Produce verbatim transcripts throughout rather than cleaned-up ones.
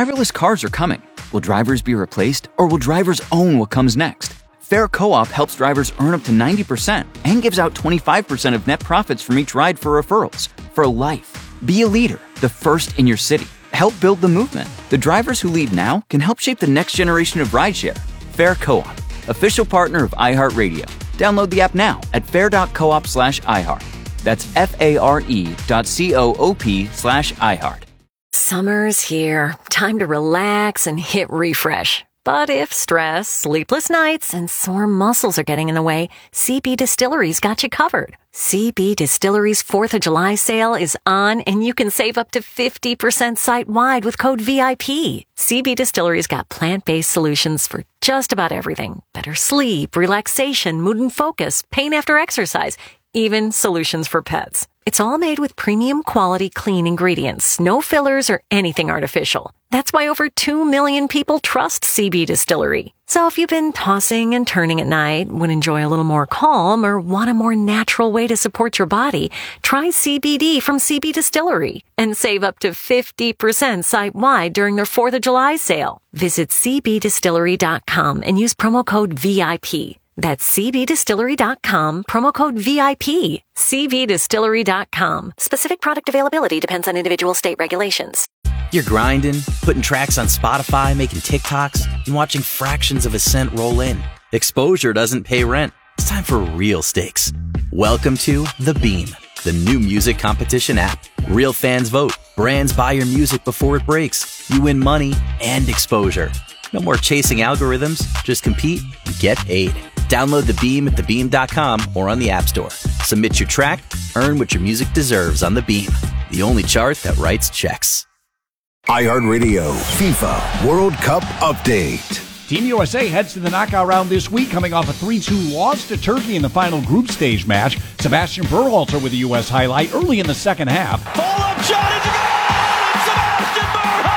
Driverless cars are coming. Will drivers be replaced, or will drivers own what comes next? Fair Co-op helps drivers earn up to ninety percent and gives out twenty-five percent of net profits from each ride for referrals. For life. Be a leader, the first in your city. Help build the movement. The drivers who lead now can help shape the next generation of rideshare. Fair Co-op, official partner of iHeartRadio. Download the app now at fair.coop slash iHeart. That's F-A-R-E dot C-O-O-P slash iHeart. Summer's here. Time to relax and hit refresh. But if stress, sleepless nights, and sore muscles are getting in the way, C B Distillery's got you covered. C B Distillery's fourth of July sale is on, and you can save up to fifty percent site-wide with code V I P. C B Distillery's got plant-based solutions for just about everything. Better sleep, relaxation, mood and focus, pain after exercise, even solutions for pets. It's all made with premium quality clean ingredients, no fillers or anything artificial. That's why over two million people trust C B Distillery. So if you've been tossing and turning at night, would enjoy a little more calm, or want a more natural way to support your body, try C B D from C B Distillery and save up to fifty percent site-wide during their fourth of July sale. Visit C B distillery dot com and use promo code V I P. That's C B distillery dot com, promo code V I P. C B distillery dot com. Specific product availability depends on individual state regulations. You're grinding, putting tracks on Spotify, making TikToks, and watching fractions of a cent roll in. Exposure doesn't pay rent. It's time for real stakes. Welcome to The Beam, the new music competition app. Real fans vote. Brands buy your music before it breaks. You win money and exposure. No more chasing algorithms. Just compete and get paid. Download The Beam at the beam dot com or on the App Store. Submit your track, earn what your music deserves on The Beam, the only chart that writes checks. iHeartRadio FIFA World Cup Update. Team U S A heads to the knockout round this week, coming off a three two loss to Turkey in the final group stage match. Sebastian Berhalter with the U S highlight early in the second half. Pull-up shot is a goal! It's Sebastian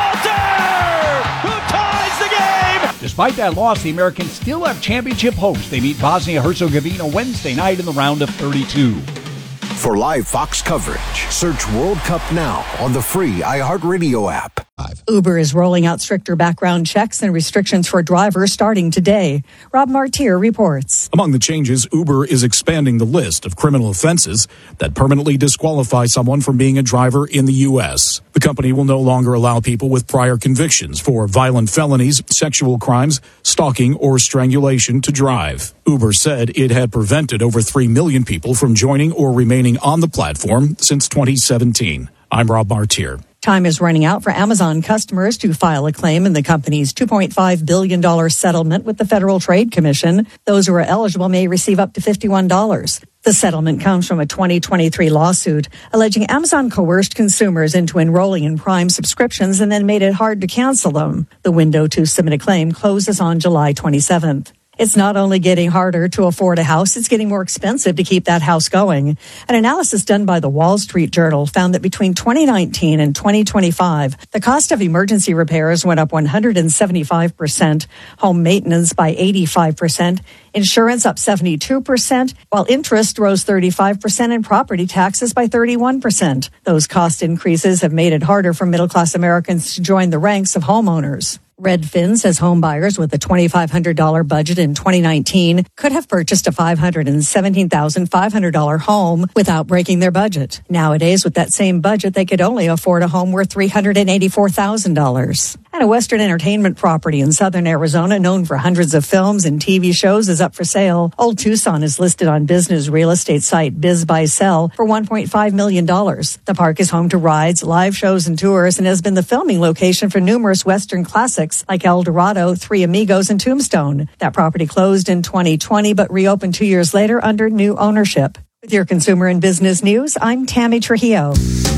Berhalter, who ties the game! Despite that loss, the Americans still have championship hopes. They meet Bosnia-Herzegovina Wednesday night in the round of thirty-two. For live Fox coverage, search World Cup now on the free iHeartRadio app. Uber is rolling out stricter background checks and restrictions for drivers starting today. Rob Martier reports. Among the changes, Uber is expanding the list of criminal offenses that permanently disqualify someone from being a driver in the U S. The company will no longer allow people with prior convictions for violent felonies, sexual crimes, stalking, or strangulation to drive. Uber said it had prevented over three million people from joining or remaining on the platform since twenty seventeen. I'm Rob Martier. Time is running out for Amazon customers to file a claim in the company's two point five billion dollars settlement with the Federal Trade Commission. Those who are eligible may receive up to fifty-one dollars. The settlement comes from a twenty twenty-three lawsuit alleging Amazon coerced consumers into enrolling in Prime subscriptions and then made it hard to cancel them. The window to submit a claim closes on July twenty-seventh. It's not only getting harder to afford a house, it's getting more expensive to keep that house going. An analysis done by the Wall Street Journal found that between twenty nineteen and twenty twenty-five, the cost of emergency repairs went up one hundred seventy-five percent, home maintenance by eighty-five percent, insurance up seventy-two percent, while interest rose thirty-five percent and property taxes by thirty-one percent. Those cost increases have made it harder for middle-class Americans to join the ranks of homeowners. Redfin says home buyers with a twenty-five hundred dollars budget in twenty nineteen could have purchased a five hundred seventeen thousand five hundred dollars home without breaking their budget. Nowadays, with that same budget, they could only afford a home worth three hundred eighty-four thousand dollars. And a Western entertainment property in southern Arizona known for hundreds of films and T V shows is up for sale. Old Tucson is listed on business real estate site Biz Buy Sell for one point five million dollars. The park is home to rides, live shows, and tours and has been the filming location for numerous Western classics like El Dorado, Three Amigos, and Tombstone. That property closed in twenty twenty but reopened two years later under new ownership. With your consumer and business news, I'm Tammy Trujillo.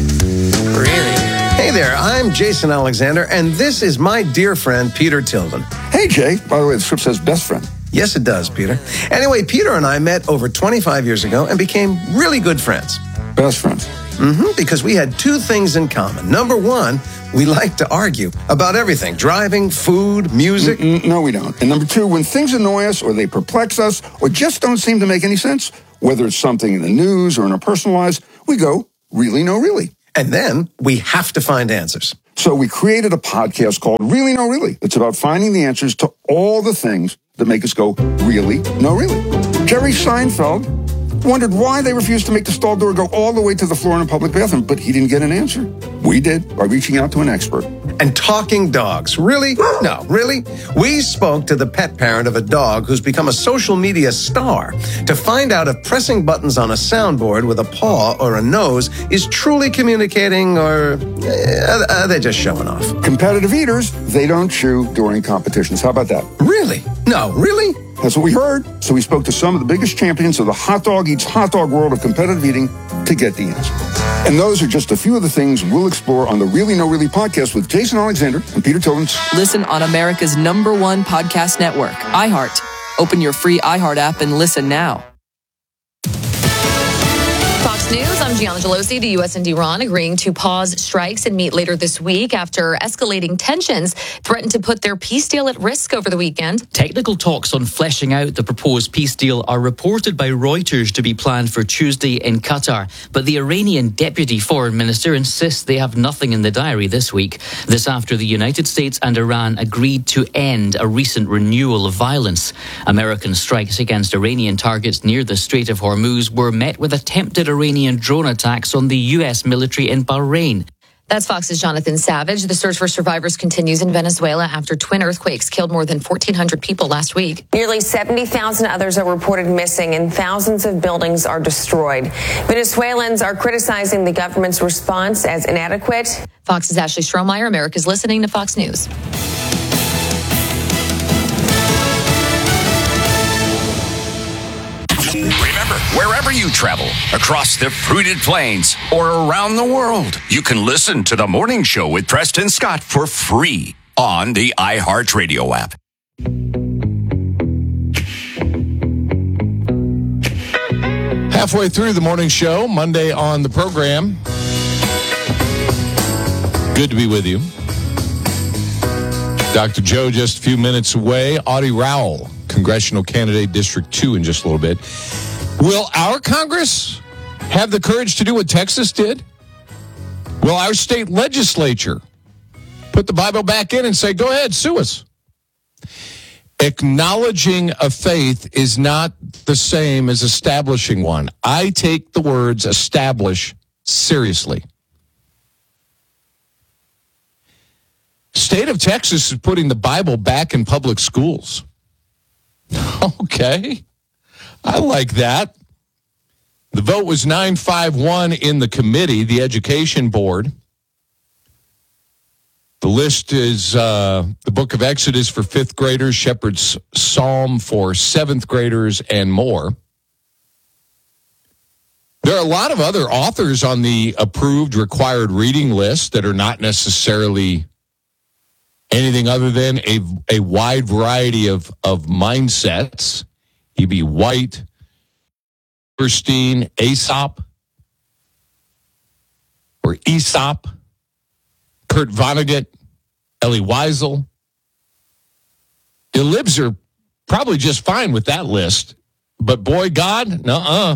Really? Hey there, I'm Jason Alexander, and this is my dear friend, Peter Tilden. Hey, Jay. By the way, the script says best friend. Yes, it does, Peter. Anyway, Peter and I met over twenty-five years ago and became really good friends. Best friends. Mm-hmm, because we had two things in common. Number one, we like to argue about everything. Driving, food, music. Mm-mm, no, we don't. And number two, when things annoy us or they perplex us or just don't seem to make any sense, whether it's something in the news or in our personal lives, we go, really, no, really. And then we have to find answers. So we created a podcast called Really No Really. It's about finding the answers to all the things that make us go, really, no, really. Jerry Seinfeld wondered why they refused to make the stall door go all the way to the floor in a public bathroom, but he didn't get an answer. We did by reaching out to an expert. And talking dogs. Really? No, really? We spoke to the pet parent of a dog who's become a social media star to find out if pressing buttons on a soundboard with a paw or a nose is truly communicating, or uh, are they just showing off? Competitive eaters, they don't chew during competitions. How about that? Really? No, really? That's what we heard. So we spoke to some of the biggest champions of the hot dog eats hot dog world of competitive eating to get the answer. And those are just a few of the things we'll explore on the Really No Really podcast with Jason Alexander and Peter Tillins. Listen on America's number one podcast network, iHeart. Open your free iHeart app and listen now. Fox News, I'm Gianna Gelosi. The U S and Iran agreeing to pause strikes and meet later this week after escalating tensions threatened to put their peace deal at risk over the weekend. Technical talks on fleshing out the proposed peace deal are reported by Reuters to be planned for Tuesday in Qatar. But the Iranian deputy foreign minister insists they have nothing in the diary this week. This after the United States and Iran agreed to end a recent renewal of violence. American strikes against Iranian targets near the Strait of Hormuz were met with attempted Iranian drone attacks on the U S military in Bahrain. That's Fox's Jonathan Savage. The search for survivors continues in Venezuela after twin earthquakes killed more than fourteen hundred people last week. Nearly seventy thousand others are reported missing and thousands of buildings are destroyed. Venezuelans are criticizing the government's response as inadequate. Fox's Ashley Strohmeyer. America's listening to Fox News. Remember, wherever you travel, across the fruited plains or around the world, you can listen to The Morning Show with Preston Scott for free on the iHeartRadio app. Halfway through The Morning Show, Monday on the program. Good to be with you. Doctor Joe just a few minutes away. Audie Rowell, congressional candidate, District two, in just a little bit. Will our Congress have the courage to do what Texas did? Will our state legislature put the Bible back in and say, go ahead, sue us? Acknowledging a faith is not the same as establishing one. I take the words establish seriously. State of Texas is putting the Bible back in public schools. Okay. I like that. The vote was nine five one in the committee, the Education Board. The list is uh, the Book of Exodus for fifth graders, Shepherd's Psalm for seventh graders, and more. There are a lot of other authors on the approved required reading list that are not necessarily anything other than a, a wide variety of, of mindsets. E B. White, Bernstein, Aesop, or Aesop, Kurt Vonnegut, Elie Wiesel. The libs are probably just fine with that list, but boy, God, nuh-uh.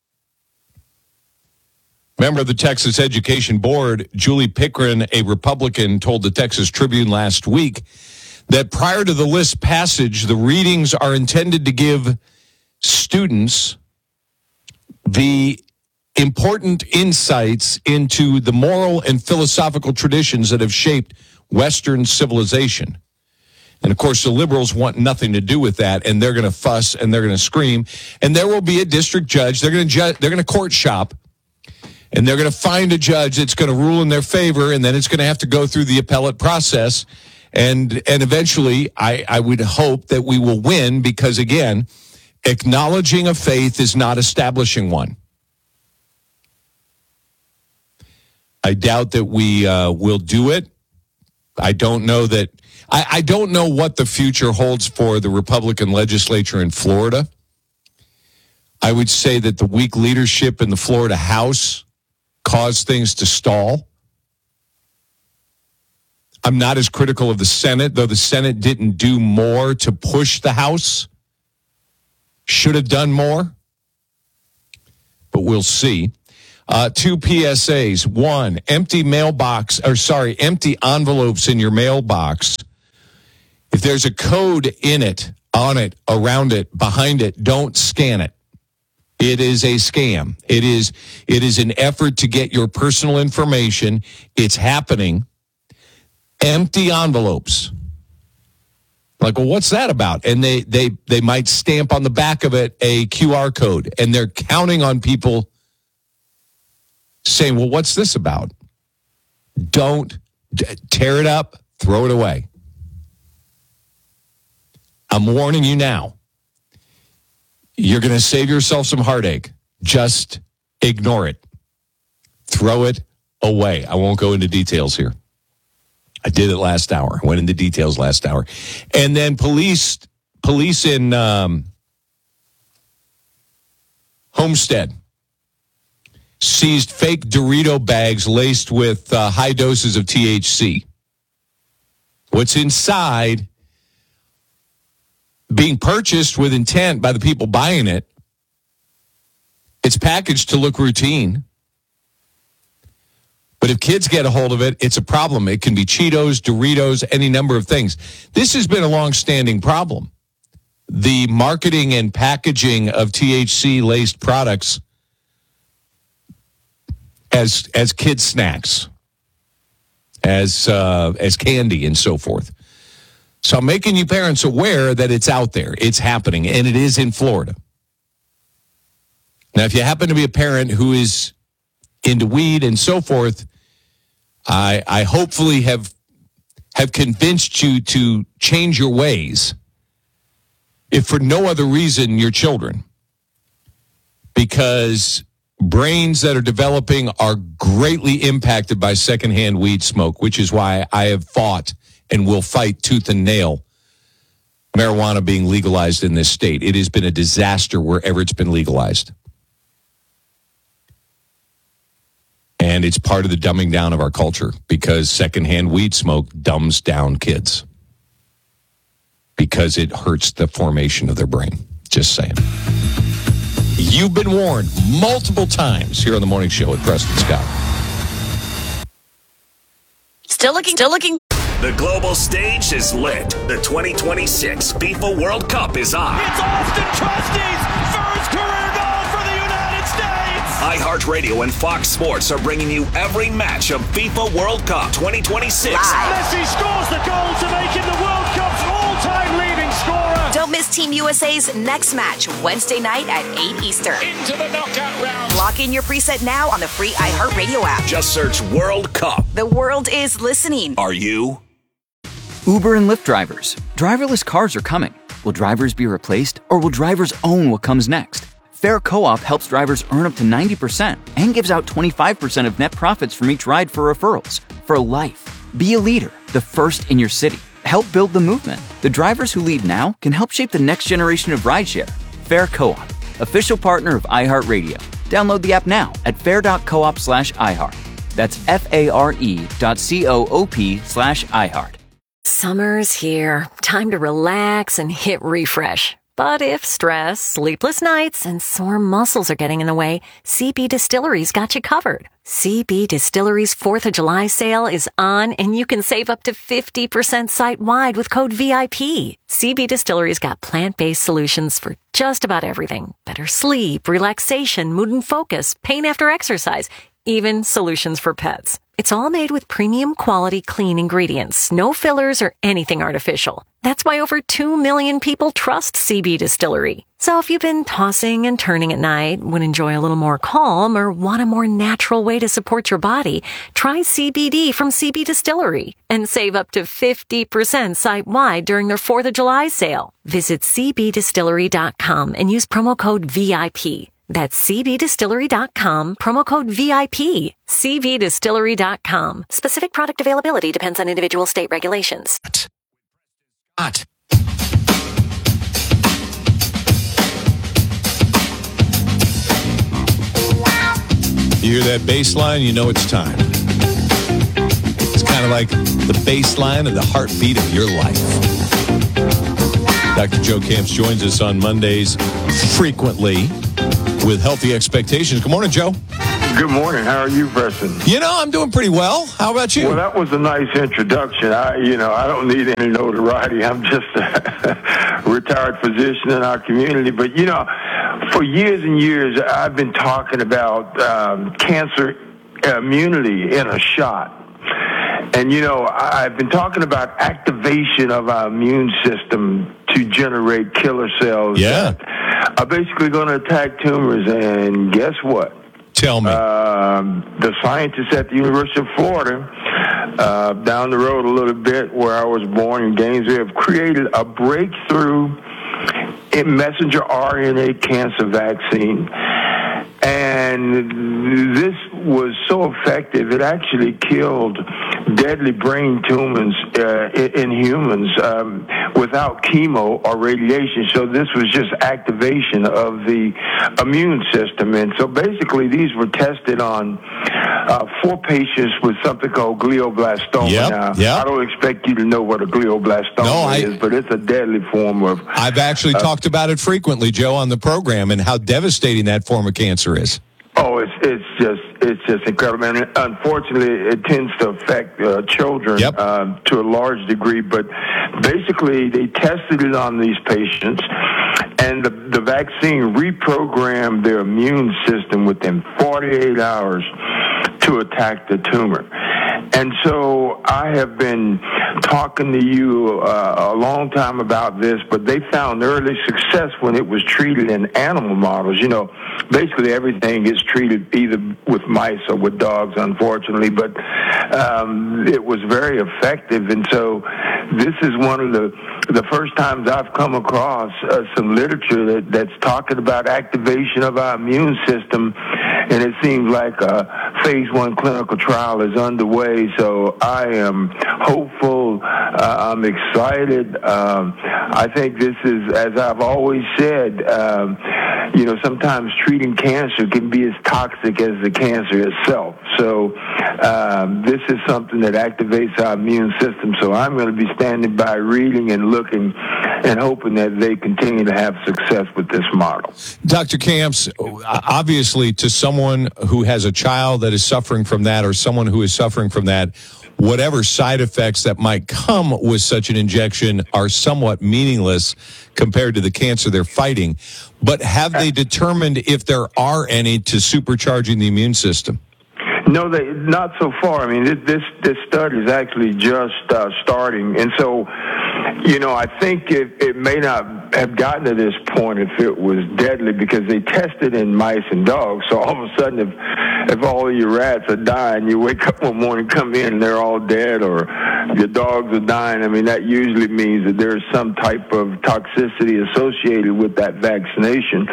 Member of the Texas Education Board, Julie Pickren, a Republican, told the Texas Tribune last week that prior to the list passage, the readings are intended to give students the important insights into the moral and philosophical traditions that have shaped Western civilization. And, of course, the liberals want nothing to do with that, and they're going to fuss and they're going to scream. And there will be a district judge. They're going to ju- they're going to court shop. And they're going to find a judge that's going to rule in their favor, and then it's going to have to go through the appellate process. And and eventually, I, I would hope that we will win because, again, acknowledging a faith is not establishing one. I doubt that we uh, will do it. I don't know that. I, I don't know what the future holds for the Republican legislature in Florida. I would say that the weak leadership in the Florida House caused things to stall. I'm not as critical of the Senate, though the Senate didn't do more to push the House. Should have done more. But we'll see. Uh, two P S As. One, empty mailbox, or sorry, empty envelopes in your mailbox. If there's a code in it, on it, around it, behind it, don't scan it. It is a scam. It is, it is an effort to get your personal information. It's happening. Empty envelopes. Like, well, what's that about? And they, they, they might stamp on the back of it a Q R code, and they're counting on people saying, well, what's this about? Don't d- tear it up, throw it away. I'm warning you now. You're going to save yourself some heartache. Just ignore it. Throw it away. I won't go into details here. I did it last hour. I went into details last hour. And then police, police in um, Homestead seized fake Dorito bags laced with uh, high doses of T H C. What's inside, being purchased with intent by the people buying it, it's packaged to look routine. But if kids get a hold of it, it's a problem. It can be Cheetos, Doritos, any number of things. This has been a long-standing problem. The marketing and packaging of T H C-laced products as as kid snacks, as uh, as candy and so forth. So I'm making you parents aware that it's out there, it's happening, and it is in Florida. Now, if you happen to be a parent who is into weed and so forth, I I hopefully have have convinced you to change your ways, if for no other reason, your children. Because brains that are developing are greatly impacted by secondhand weed smoke, which is why I have fought and will fight tooth and nail marijuana being legalized in this state. It has been a disaster wherever it's been legalized. And it's part of the dumbing down of our culture, because secondhand weed smoke dumbs down kids because it hurts the formation of their brain. Just saying. You've been warned multiple times here on the morning show with Preston Scott. Still looking, still looking. The global stage is lit. The twenty twenty-six FIFA World Cup is on. It's Austin Trusty's first career goal for the United States. iHeartRadio and Fox Sports are bringing you every match of FIFA World Cup twenty twenty-six. Live. Messi scores the goal to make him the World Cup's all-time leading scorer. Don't miss Team U S A's next match, Wednesday night at eight Eastern. Into the knockout round. Lock in your preset now on the free iHeartRadio app. Just search World Cup. The world is listening. Are you? Uber and Lyft drivers. Driverless cars are coming. Will drivers be replaced, or will drivers own what comes next? Fair Co-op helps drivers earn up to ninety percent and gives out twenty-five percent of net profits from each ride for referrals. For life. Be a leader, the first in your city. Help build the movement. The drivers who lead now can help shape the next generation of rideshare. Fair Co-op, official partner of iHeartRadio. Download the app now at fair.coop slash iHeart. That's F-A-R-E dot C-O-O-P slash iHeart. Summer's here. Time to relax and hit refresh. But if stress, sleepless nights, and sore muscles are getting in the way, C B Distillery's got you covered. C B Distillery's fourth of July sale is on, and you can save up to fifty percent site-wide with code V I P. C B Distillery's got plant-based solutions for just about everything. Better sleep, relaxation, mood and focus, pain after exercise, even solutions for pets. It's all made with premium quality clean ingredients, no fillers or anything artificial. That's why over two million people trust C B Distillery. So if you've been tossing and turning at night, would enjoy a little more calm, or want a more natural way to support your body, try C B D from C B Distillery and save up to fifty percent site-wide during their fourth of July sale. Visit C B distillery dot com and use promo code V I P. That's C B distillery dot com, promo code V I P. C B distillery dot com. Specific product availability depends on individual state regulations. Hot. You hear that bass line, you know it's time. It's kind of like the bass line of the heartbeat of your life. Doctor Joe Camps joins us on Mondays frequently with Healthy Expectations. Good morning, Joe. Good morning. How are you, Preston? You know, I'm doing pretty well. How about you? Well, that was a nice introduction. I, you know, I don't need any notoriety. I'm just a retired physician in our community. But, you know, for years and years, I've been talking about um, cancer immunity in a shot. And, you know, I've been talking about activation of our immune system to generate killer cells. Yeah. That are basically going to attack tumors. And guess what? Tell me. Um, the scientists at the University of Florida, uh, down the road a little bit where I was born in Gainesville, have created a breakthrough in messenger R N A cancer vaccine. And this was so effective, it actually killed deadly brain tumors uh, in humans um, without chemo or radiation. So this was just activation of the immune system. And so basically these were tested on uh, four patients with something called glioblastoma. Yep, now, yep. I don't expect you to know what a glioblastoma No, I- is, but it's a deadly form of... I've actually uh, talked about it frequently, Joe, on the program, and how devastating that form of cancer is. Oh, it's it's just it's just incredible, and unfortunately, it tends to affect uh, children Yep. uh, to a large degree. But basically, they tested it on these patients, and the the vaccine reprogrammed their immune system within forty-eight hours to attack the tumor. And so I have been talking to you uh, a long time about this, but they found early success when it was treated in animal models. You know, basically everything is treated either with mice or with dogs, unfortunately, but um, it was very effective. And so this is one of the the first times I've come across uh, some literature that, that's talking about activation of our immune system, and it seems like a phase one clinical trial is underway. So I am hopeful. Uh, I'm excited. Um, I think this is, as I've always said, um, you know, sometimes treating cancer can be as toxic as the cancer itself. So um, this is something that activates our immune system. So I'm going to be standing by reading and looking and hoping that they continue to have success with this model. Doctor Camps, obviously to someone who has a child that is suffering from that, or someone who is suffering from that, whatever side effects that might come with such an injection are somewhat meaningless compared to the cancer they're fighting. But have they determined if there are any to supercharging the immune system? No, they not so far. I mean, this this, this study is actually just uh, starting, and so, you know, I think it, it may not have gotten to this point if it was deadly, because they tested in mice and dogs. So all of a sudden, if if all of your rats are dying, you wake up one morning, come in, and they're all dead, or your dogs are dying. I mean, that usually means that there's some type of toxicity associated with that vaccination.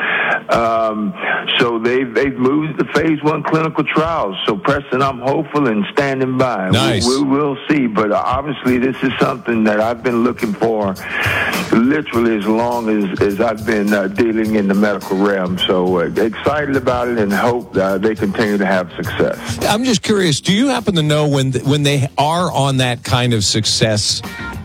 Um, so they've they've moved to phase one clinical trials. So Preston, I'm hopeful and standing by. Nice. We, we will see, but obviously this is something that I've been looking for literally as long as, as I've been uh, dealing in the medical realm. So uh, excited about it and hope uh, they continue to have success. I'm just curious, do you happen to know when when they are on that kind of success,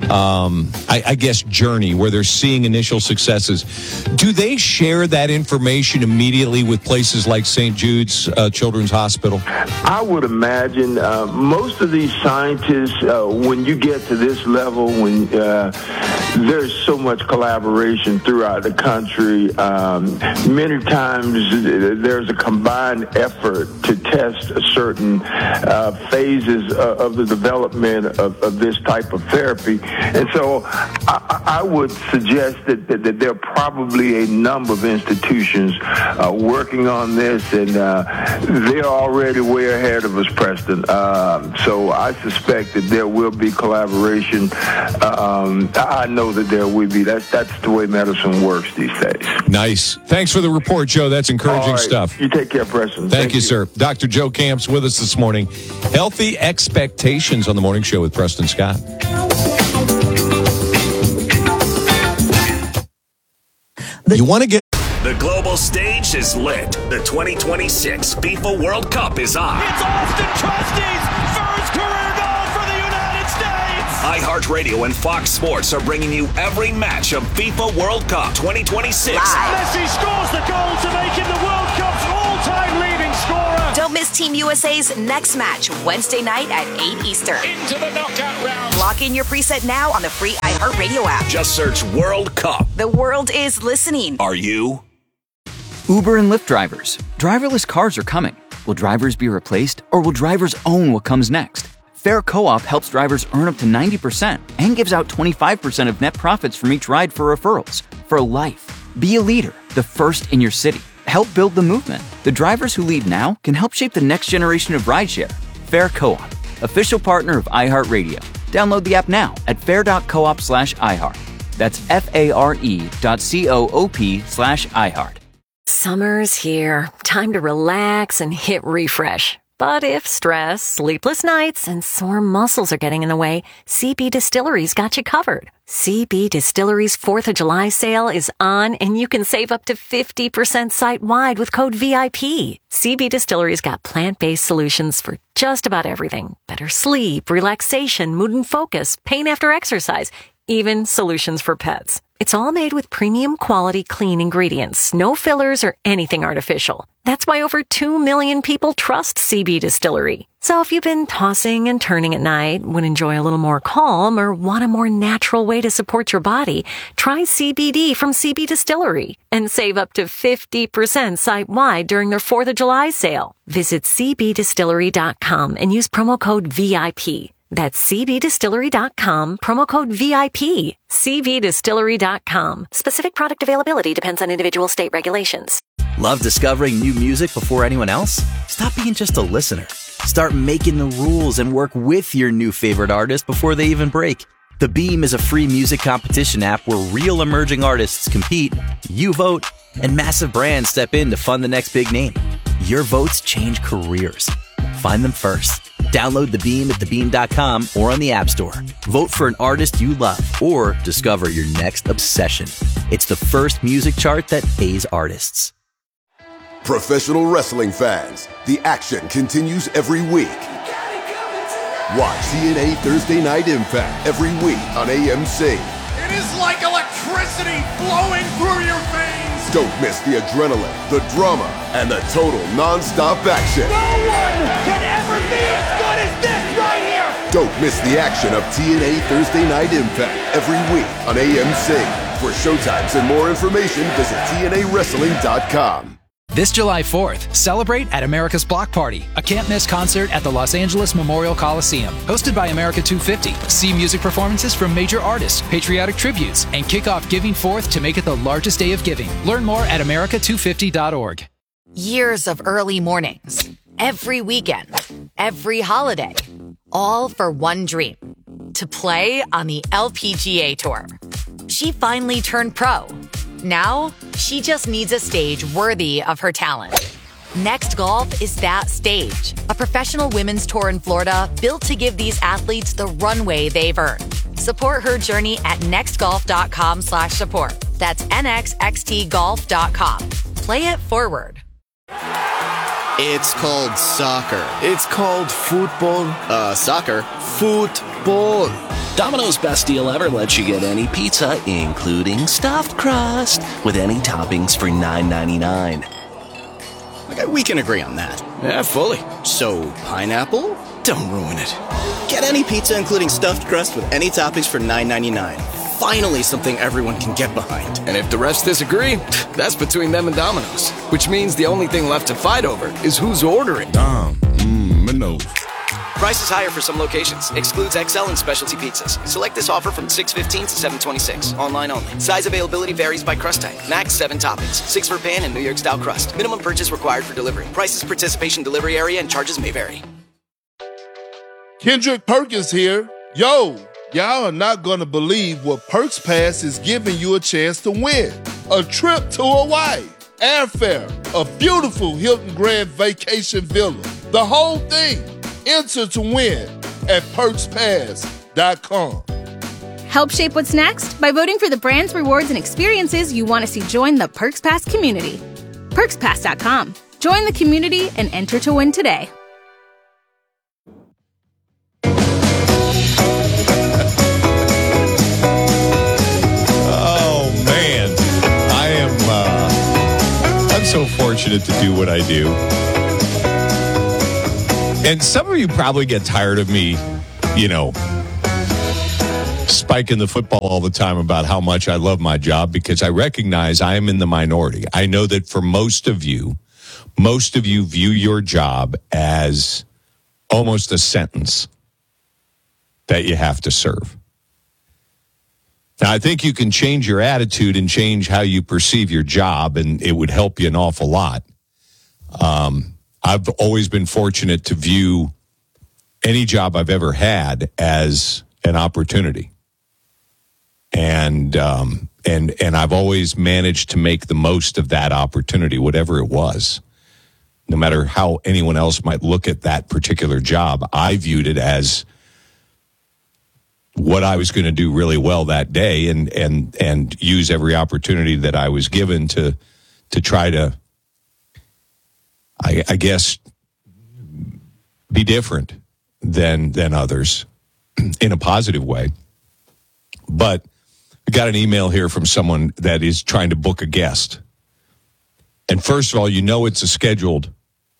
um, I, I guess, journey where they're seeing initial successes, do they share that information immediately with places like Saint Jude's uh, Children's Hospital? I would imagine uh, most of these scientists, uh, when you get to this level, when uh, there's so much collaboration throughout the country, um, many times there's a combined effort to test certain uh, phases of the development of, of this type of therapy. And so I, I would suggest that, that, that there are probably a number of institutions uh, working on this, and uh, they're already way ahead of us, Preston. Um, so I suspect that there will be collaboration. Um, I know that there will be. That's, that's the way medicine works these days. Nice. Thanks for the report, Joe. That's encouraging All right. stuff. You take care, Preston. Thank, Thank you, you, sir. Doctor Joe Camps with us this morning. Healthy expectations on the morning show with Preston Scott. You want to get... The global stage is lit. The twenty twenty-six FIFA World Cup is on. It's Austin Trusty's first career goal for the United States. iHeartRadio and Fox Sports are bringing you every match of FIFA World Cup twenty twenty-six. Messi scores the goal to make him the World Cup's all-time leading scorer. Don't miss Team U S A's next match, Wednesday night at eight Eastern. Into the knockout round. Lock in your preset now on the free iHeartRadio app. Just search World Cup. The world is listening. Are you? Uber and Lyft drivers. Driverless cars are coming. Will drivers be replaced, or will drivers own what comes next? Fair Co-op helps drivers earn up to ninety percent and gives out twenty-five percent of net profits from each ride for referrals. For life. Be a leader, the first in your city. Help build the movement. The drivers who lead now can help shape the next generation of rideshare. Fair Co-op, official partner of iHeartRadio. Download the app now at fair.coop slash iHeart. That's F-A-R-E dot C-O-O-P slash iHeart. Summer's here. Time to relax and hit refresh. But if stress, sleepless nights, and sore muscles are getting in the way, C B Distillery's got you covered. C B Distillery's fourth of July sale is on, and you can save up to fifty percent site-wide with code V I P. C B Distillery's got plant-based solutions for just about everything. Better sleep, relaxation, mood and focus, pain after exercise, even solutions for pets. It's all made with premium quality clean ingredients, no fillers or anything artificial. That's why over two million people trust C B Distillery. So if you've been tossing and turning at night, would enjoy a little more calm, or want a more natural way to support your body, try C B D from C B Distillery and save up to fifty percent site-wide during their fourth of July sale. Visit C B distillery dot com and use promo code V I P. That's C B distillery dot com, promo code V I P. C B distillery dot com. Specific product availability depends on individual state regulations. Love discovering new music before anyone else? Stop being just a listener. Start making the rules and work with your new favorite artist before they even break. The Beam is a free music competition app where real emerging artists compete, you vote, and massive brands step in to fund the next big name. Your votes change careers. Find them first. Download The Beam at the beam dot com or on the App Store. Vote for an artist you love or discover your next obsession. It's the first music chart that pays artists. Professional wrestling fans, the action continues every week. Watch T N A Thursday Night Impact every week on A M C. It is like electricity flowing through your veins. Don't miss the adrenaline, the drama, and the total non-stop action. No one can ever be as good as this right here. Don't miss the action of T N A Thursday Night Impact every week on A M C. For showtimes and more information, visit T N A wrestling dot com. This July fourth, celebrate at America's Block Party, a can't-miss concert at the Los Angeles Memorial Coliseum. Hosted by America two fifty, see music performances from major artists, patriotic tributes, and kick off Giving Fourth to make it the largest day of giving. Learn more at America two fifty dot org. Years of early mornings, every weekend, every holiday, all for one dream, to play on the L P G A Tour. She finally turned pro. Now, she just needs a stage worthy of her talent. Next Golf is that stage, a professional women's tour in Florida built to give these athletes the runway they've earned. Support her journey at nextgolf.com slash support. That's N X X T golf dot com. Play it forward. It's called soccer. It's called football. Uh, soccer. Football. Domino's best deal ever lets you get any pizza, including stuffed crust, with any toppings for nine ninety-nine. Okay, we can agree on that. Yeah, fully. So, pineapple? Don't ruin it. Get any pizza, including stuffed crust, with any toppings for nine ninety-nine. Finally, something everyone can get behind. And if the refs disagree, that's between them and Domino's. Which means the only thing left to fight over is who's ordering. Dom, mmm, Minos. Price is higher for some locations. Excludes X L and specialty pizzas. Select this offer from six fifteen to seven twenty-six. Online only. Size availability varies by crust type. Max seven toppings. Six for pan and New York style crust. Minimum purchase required for delivery. Prices, participation, delivery area, and charges may vary. Kendrick Perkins here. Yo, y'all are not gonna believe what Perks Pass is giving you a chance to win. A trip to Hawaii, airfare, a beautiful Hilton Grand Vacation Villa, the whole thing. Enter to win at perks pass dot com. Help shape what's next by voting for the brands, rewards, and experiences you want to see join the Perks Pass community. perks pass dot com. Join the community and enter to win today. so fortunate to do what I do. And some of you probably get tired of me, you know, spiking the football all the time about how much I love my job, because I recognize I am in the minority. I know that for most of you, most of you view your job as almost a sentence that you have to serve. Now, I think you can change your attitude and change how you perceive your job, and it would help you an awful lot. Um, I've always been fortunate to view any job I've ever had as an opportunity. And um, and and I've always managed to make the most of that opportunity, whatever it was. No matter how anyone else might look at that particular job, I viewed it as what I was going to do really well that day, and and and use every opportunity that I was given to to try to, I, I guess, be different than than others in a positive way. But I got an email here from someone that is trying to book a guest. And first of all, you know it's a scheduled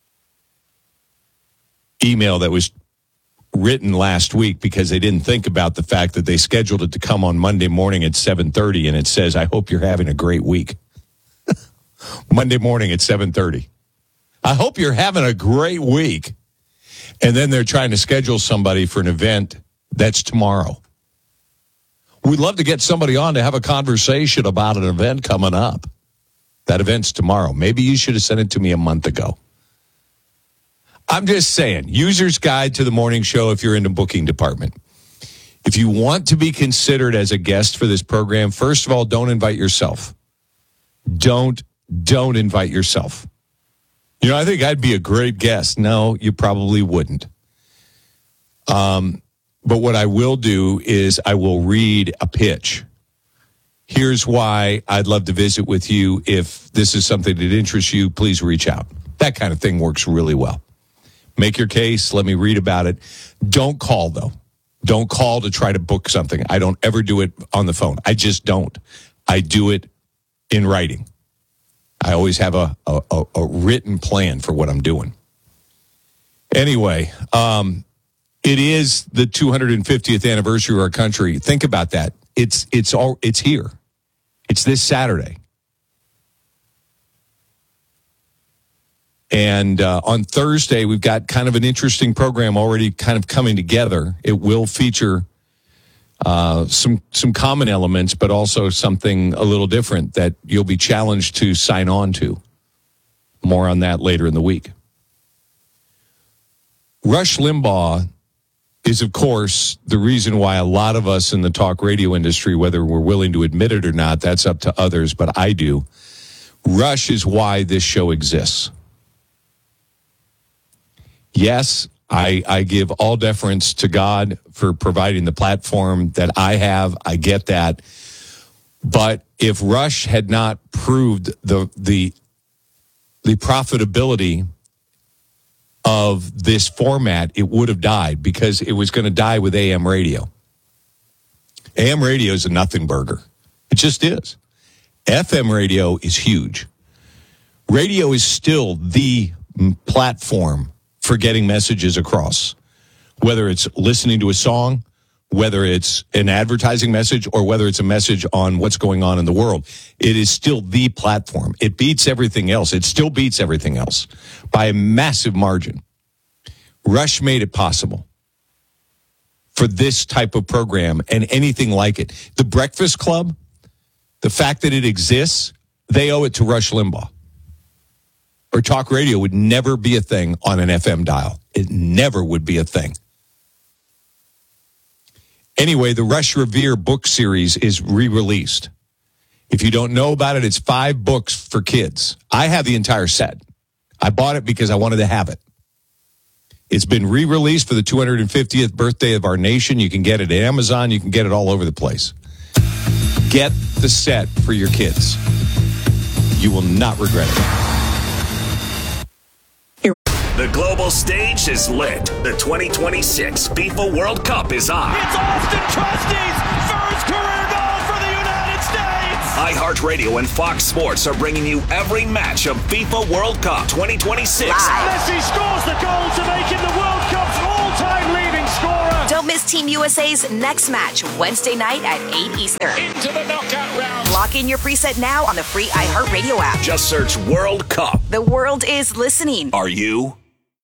email that was written last week, because they didn't think about the fact that they scheduled it to come on Monday morning at seven thirty, and it says, I hope you're having a great week. Monday morning at seven thirty. I hope you're having a great week. And then they're trying to schedule somebody for an event that's tomorrow. We'd love to get somebody on to have a conversation about an event coming up. That event's tomorrow. Maybe you should have sent it to me a month ago. I'm just saying, user's guide to the morning show if you're in the booking department. If you want to be considered as a guest for this program, first of all, don't invite yourself. Don't, don't invite yourself. You know, I think I'd be a great guest. No, you probably wouldn't. Um, but what I will do is I will read a pitch. Here's why I'd love to visit with you. If this is something that interests you, please reach out. That kind of thing works really well. Make your case. Let me read about it. Don't call, though. Don't call to try to book something. I don't ever do it on the phone. I just don't. I do it in writing. I always have a, a, a written plan for what I'm doing. Anyway, um, it is the two hundred fiftieth anniversary of our country. Think about that. It's it's all it's here. It's this Saturday. And uh, on Thursday, we've got kind of an interesting program already kind of coming together. It will feature uh, some some common elements, but also something a little different that you'll be challenged to sign on to. More on that later in the week. Rush Limbaugh is, of course, the reason why a lot of us in the talk radio industry, whether we're willing to admit it or not, that's up to others, but I do. Rush is why this show exists. Yes, I, I give all deference to God for providing the platform that I have. I get that. But if Rush had not proved the the the profitability of this format, it would have died, because it was going to die with A M radio. A M radio is a nothing burger. It just is. F M radio is huge. Radio is still the platform for getting messages across, whether it's listening to a song, whether it's an advertising message, or whether it's a message on what's going on in the world. It is still the platform. It beats everything else. It still beats everything else by a massive margin. Rush made it possible for this type of program and anything like it. The Breakfast Club, the fact that it exists, they owe it to Rush Limbaugh. Or talk radio would never be a thing on an F M dial. It never would be a thing. Anyway, the Rush Revere book series is re-released. If you don't know about it, it's five books for kids. I have the entire set. I bought it because I wanted to have it. It's been re-released for the two hundred fiftieth birthday of our nation. You can get it at Amazon. You can get it all over the place. Get the set for your kids. You will not regret it. The global stage is lit. The twenty twenty-six FIFA World Cup is on. It's Austin Trusty's first career goal for the United States. iHeartRadio and Fox Sports are bringing you every match of FIFA World Cup twenty twenty-six. Live. Messi scores the goal to make him the World Cup's all-time leading scorer. Don't miss Team U S A's next match Wednesday night at eight Eastern. Into the knockout round. Lock in your preset now on the free iHeartRadio app. Just search World Cup. The world is listening. Are you?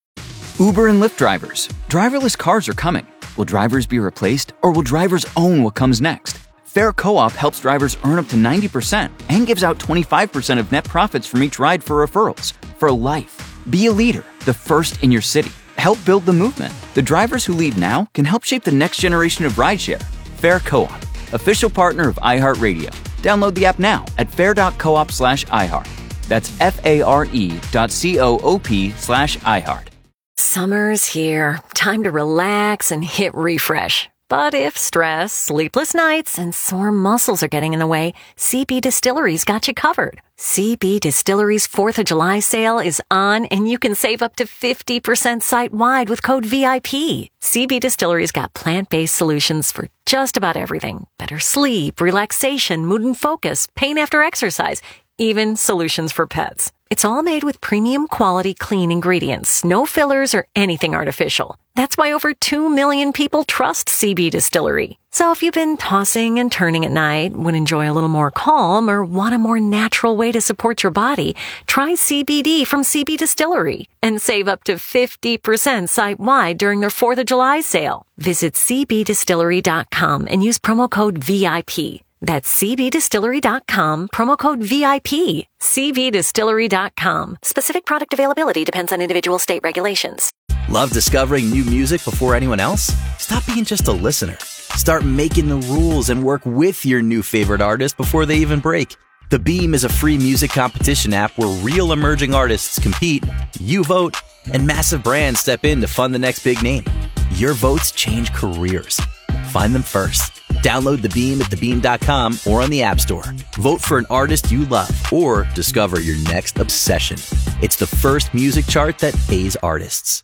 Uber and Lyft drivers. Driverless cars are coming. Will drivers be replaced, or will drivers own what comes next? Fair Co-op helps drivers earn up to ninety percent and gives out twenty-five percent of net profits from each ride for referrals. For life. Be a leader, the first in your city. Help build the movement. The drivers who lead now can help shape the next generation of rideshare. Fair Co-op, official partner of iHeartRadio. Download the app now at fair.coop slash iHeart. That's F-A-R-E dot C-O-O-P slash iHeart. Summer's here. Time to relax and hit refresh. But if stress, sleepless nights, and sore muscles are getting in the way, C B Distillery's got you covered. C B Distillery's fourth of July sale is on, and you can save up to fifty percent site-wide with code V I P. C B Distillery's got plant-based solutions for just about everything. Better sleep, relaxation, mood and focus, pain after exercise, even solutions for pets. It's all made with premium quality clean ingredients, no fillers or anything artificial. That's why over two million people trust C B Distillery. So if you've been tossing and turning at night, would enjoy a little more calm, or want a more natural way to support your body, try C B D from C B Distillery and save up to fifty percent site-wide during their fourth of July sale. Visit C B distillery dot com and use promo code V I P. That's C B distillery dot com, promo code V I P. C B distillery dot com. Specific product availability depends on individual state regulations. Love discovering new music before anyone else? Stop being just a listener. Start making the rules and work with your new favorite artist before they even break. The Beam is a free music competition app where real emerging artists compete, you vote, and massive brands step in to fund the next big name. Your votes change careers. Find them first. Download The Beam at the beam dot com or on the App Store. Vote for an artist you love or discover your next obsession. It's the first music chart that pays artists.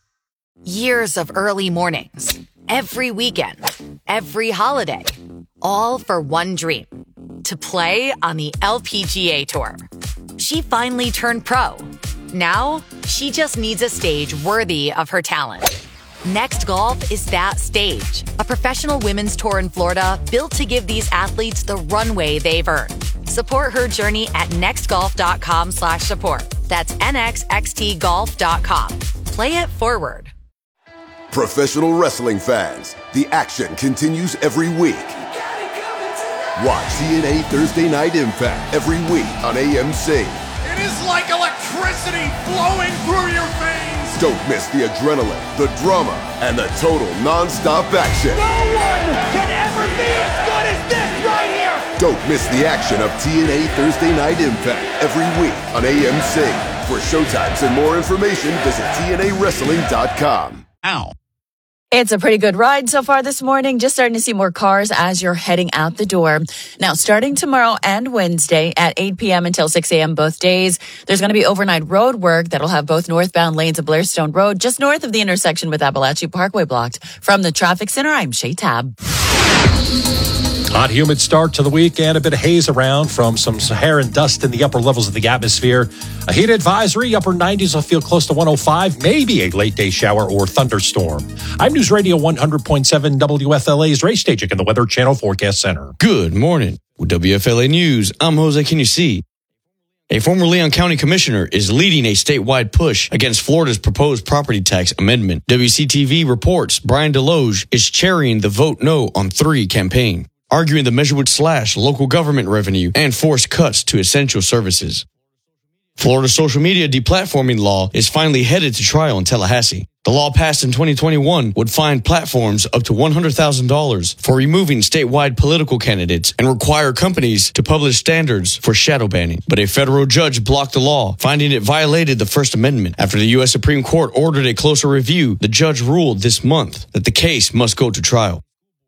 Years of early mornings, every weekend, every holiday, all for one dream, to play on the L P G A Tour. She finally turned pro. Now, she just needs a stage worthy of her talent. Next Golf is that stage, a professional women's tour in Florida built to give these athletes the runway they've earned. Support her journey at nextgolf.com slash support. That's N X X T golf dot com. Play it forward. Professional wrestling fans, the action continues every week. Watch T N A Thursday Night Impact every week on A M C. It is like electricity flowing through your veins. Don't miss the adrenaline, the drama, and the total non-stop action. No one can ever be as good as this right here. Don't miss the action of T N A Thursday Night Impact every week on A M C. For showtimes and more information, visit T N A wrestling dot com. Ow. It's a pretty good ride so far this morning. Just starting to see more cars as you're heading out the door. Now, starting tomorrow and Wednesday at eight p.m. until six a.m. both days, there's going to be overnight road work that'll have both northbound lanes of Blairstone Road just north of the intersection with Appalachia Parkway blocked. From the traffic center, I'm Shay Tab. Hot, humid start to the week and a bit of haze around from some Saharan dust in the upper levels of the atmosphere. A heat advisory, upper nineties will feel close to one oh five, maybe a late day shower or thunderstorm. I'm News Radio one hundred point seven W F L A's Ray Stachik in the Weather Channel Forecast Center. Good morning. With W F L A News, I'm Jose Kinyusi. A former Leon County commissioner is leading a statewide push against Florida's proposed property tax amendment. W C T V reports Brian Deloge is chairing the Vote No on Three campaign, arguing the measure would slash local government revenue and force cuts to essential services. Florida's social media deplatforming law is finally headed to trial in Tallahassee. The law passed in twenty twenty-one would fine platforms up to one hundred thousand dollars for removing statewide political candidates and require companies to publish standards for shadow banning. But a federal judge blocked the law, finding it violated the First Amendment. After the U S Supreme Court ordered a closer review, the judge ruled this month that the case must go to trial.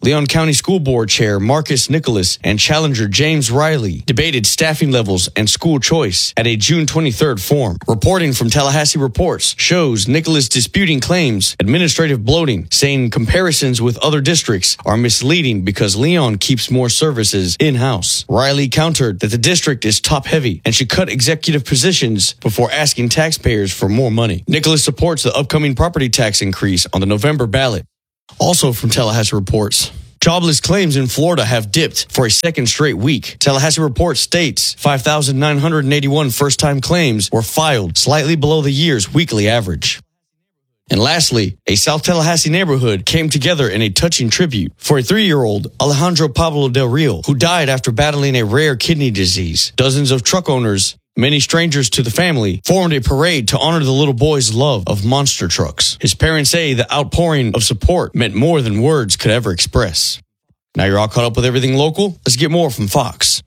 Leon County School Board Chair Marcus Nicholas and Challenger James Riley debated staffing levels and school choice at a June twenty-third forum. Reporting from Tallahassee Reports shows Nicholas disputing claims administrative bloating, saying comparisons with other districts are misleading because Leon keeps more services in-house. Riley countered that the district is top-heavy and should cut executive positions before asking taxpayers for more money. Nicholas supports the upcoming property tax increase on the November ballot. Also from Tallahassee Reports, jobless claims in Florida have dipped for a second straight week. Tallahassee Reports states five thousand nine hundred eighty-one first-time claims were filed, slightly below the year's weekly average. And lastly, a South Tallahassee neighborhood came together in a touching tribute for a three-year-old, Alejandro Pablo Del Rio, who died after battling a rare kidney disease. Dozens of truck owners, many strangers to the family, formed a parade to honor the little boy's love of monster trucks. His parents say the outpouring of support meant more than words could ever express. Now you're all caught up with everything local? Let's get more from Fox.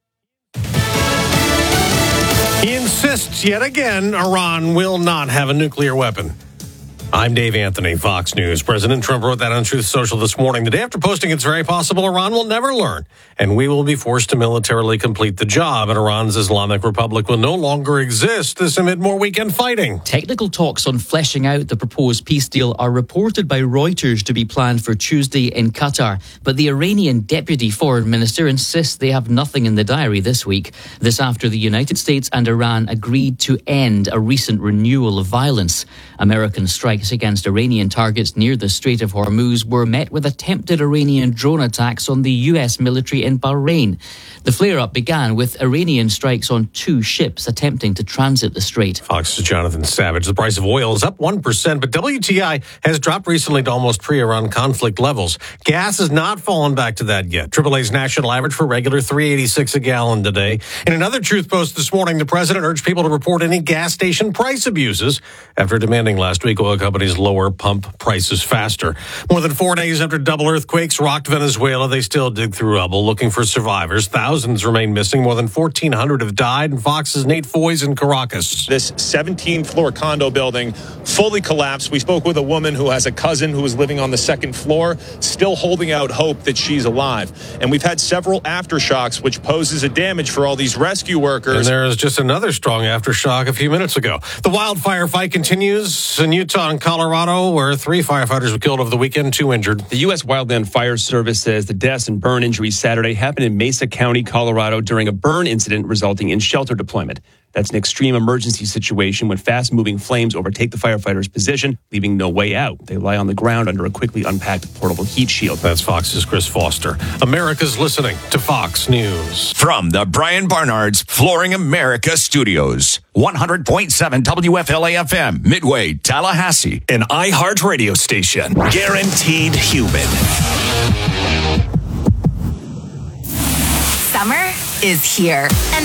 He insists yet again Iran will not have a nuclear weapon. I'm Dave Anthony, Fox News. President Trump wrote that on Truth Social this morning. The day after posting, it's very possible Iran will never learn, and we will be forced to militarily complete the job, and Iran's Islamic Republic will no longer exist this amid more weekend fighting. Technical talks on fleshing out the proposed peace deal are reported by Reuters to be planned for Tuesday in Qatar, but the Iranian deputy foreign minister insists they have nothing in the diary this week. This after the United States and Iran agreed to end a recent renewal of violence. American strikes against Iranian targets near the Strait of Hormuz were met with attempted Iranian drone attacks on the U S military in Bahrain. The flare-up began with Iranian strikes on two ships attempting to transit the strait. Fox's Jonathan Savage. The price of oil is up one percent, but W T I has dropped recently to almost pre-Iran conflict levels. Gas has not fallen back to that yet. triple A's national average for regular three eighty-six a gallon today. In another Truth Post this morning, the president urged people to report any gas station price abuses after demanding last week oil companies lower pump prices faster. More than four days after double earthquakes rocked Venezuela, they still dig through rubble looking for survivors. Thousands remain missing. More than fourteen hundred have died. And Fox's Nate Foy's in Caracas. This seventeenth floor condo building fully collapsed. We spoke with a woman who has a cousin who is living on the second floor, still holding out hope that she's alive. And we've had several aftershocks, which poses a damage for all these rescue workers. And there's just another strong aftershock a few minutes ago. The wildfire fight continues in Utah and Colorado, where three firefighters were killed over the weekend, two injured. The U S Wildland Fire Service says the deaths and burn injuries Saturday happened in Mesa County, Colorado, during a burn incident resulting in shelter deployment. That's an extreme emergency situation when fast-moving flames overtake the firefighter's position, leaving no way out. They lie on the ground under a quickly unpacked portable heat shield. That's Fox's Chris Foster. America's listening to Fox News. From the Brian Barnard's Flooring America Studios, one hundred point seven W F L A F M, Midway, Tallahassee, an iHeart radio station. Guaranteed human. Summer is here. And